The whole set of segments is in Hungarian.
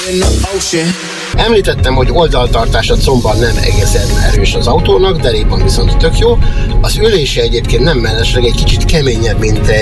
Említettem, hogy oldaltartása combban nem egészen erős az autónak, derékban viszont tök jó. Az ülése egyébként nem mellesleg egy kicsit keményebb,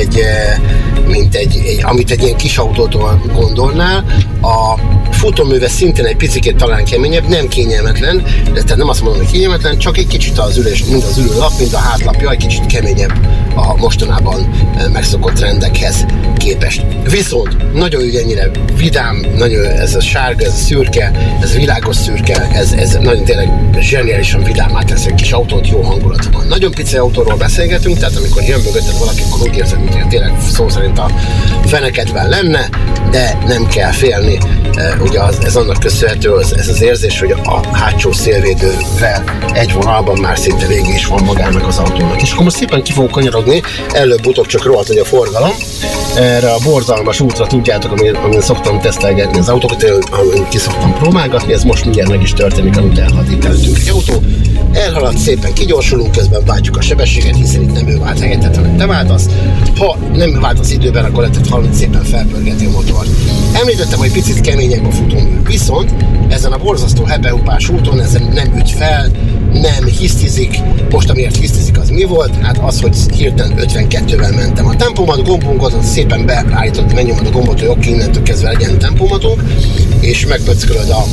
amit egy ilyen kis autótól gondolnál. A futóműve szintén egy picikét talán keményebb, nem kényelmetlen, de tehát nem azt mondom, hogy kényelmetlen, csak egy kicsit az ülés, mind az ülőlap, mind a hátlapja egy kicsit keményebb a mostanában megszokott rendekhez képest. Viszont nagyon ennyire vidám, nagyon ez a sárga, ez a szürke, ez a világos szürke, ez nagyon tényleg zseniálisan vidámá tesz egy kis autót, jó hangulat van. Nagyon pici autóról beszélgetünk, tehát amikor jön mögötted valaki, akkor úgy érzem, hogy tényleg szó szerint a fenekedben lenne, de nem kell félni. Ugye ez annak köszönhető, ez az érzés, hogy a hátsó szélvédővel egy vonalban már szinte végig is van magának az autónak. És akkor most szépen ki fogok kanyarodni, előbb-utóbb csak rohadt, hogy a forgalom. Erre a borzalmas útra tudjátok, amin szoktam tesztelgetni az autókat, amin ki szoktam próbálgatni, ez most mindjárt meg is történik, amit elhaladt itt előttünk egy autó. Elhaladt, szépen kigyorsulunk, közben váltjuk a sebességet, hiszen itt nem ő vált helyettet, hanem te váltasz. Ha nem váltasz időben, akkor lehetett hallani, szépen felpörgeti a motort. Említettem, hogy picit keményebb a futómű, viszont ezen a borzasztó hepehupás úton ezen nem üt fel, nem hisztizik. Most amiért hisztizik, az mi volt? Hát az, hogy hirtelen 52-vel mentem. A tempomat gombunkat szépen beállított, megnyomod a gombot, hogy oké, innentől kezdve legyen tempomatunk, és megpöckölöd a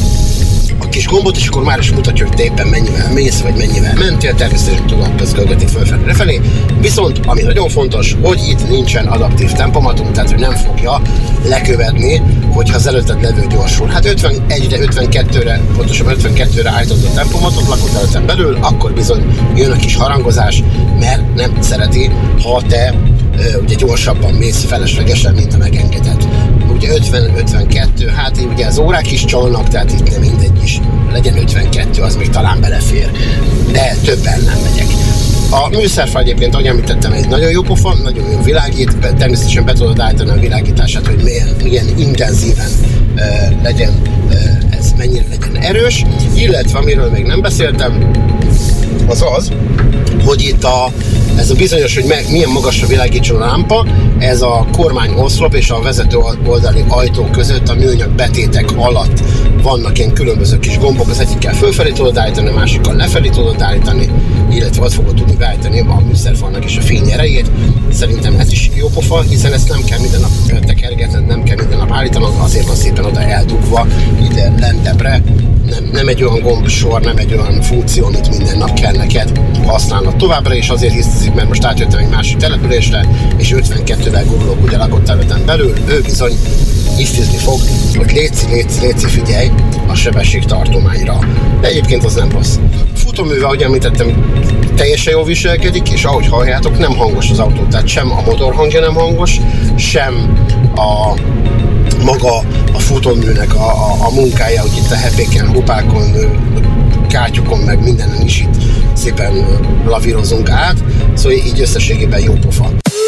kis gombot, és akkor már is mutatja, hogy te éppen mennyivel mész, vagy mennyivel mentél, természetesen tudom pöckölgetni fölfelé. Viszont, ami nagyon fontos, hogy itt nincsen adaptív tempomatunk, tehát hogy nem fogja lekövetni, hogyha az előtted levő gyorsul. Hát 51-re, 52-re, pontosan 52-re állítod a tempomatot, lakott előttem belül, akkor bizony jön a kis harangozás, mert nem szereti, ha te ugye gyorsabban mész feleslegesen, mint a megengedett. Ugye 50-52, hát ugye az órák is csalnak, tehát itt nem mindegy is. Legyen 52, az még talán belefér, de többen nem megyek. A műszerfal egyébként, ahogy említettem, egy nagyon jó pofa, nagyon jó világít, természetesen be tudod állítani a világítását, hogy milyen intenzíven legyen, ez mennyire legyen erős, illetve amiről még nem beszéltem, az, hogy itt ez a bizonyos, hogy milyen magasra világítson a lámpa, ez a kormány oszlop és a vezető oldali ajtó között a műanyag betétek alatt vannak ilyen különböző kis gombok, az egyikkel fölfelé tudod állítani, a másikkal lefelé tudod állítani, illetve azt fogod tudni beállítani a műszerfalnak és a fény erejét. Szerintem ez is jó pofa, hiszen ezt nem kell minden nap tekergetned, nem kell minden nap állítanod, azért van szépen oda eldugva ide lentebbre. Nem egy olyan gombsor, nem egy olyan funkció, amit minden nap kell neked használnod továbbra, és azért hisztizik, mert most átjöttem egy másik településre, és 52-vel gurulok ugye lakott területen belül, ő bizony hisztizni fog, hogy léci, figyelj a sebességtartományra. De egyébként az nem rossz. Futóműve, ahogy említettem, teljesen jól viselkedik, és ahogy halljátok, nem hangos az autó, tehát sem a motor hangja nem hangos, sem maga a futóműnek a munkája, hogy itt a hepéken, hupákon, kátyukon, meg mindenen is itt szépen lavírozunk át, szóval így összességében jó pofa.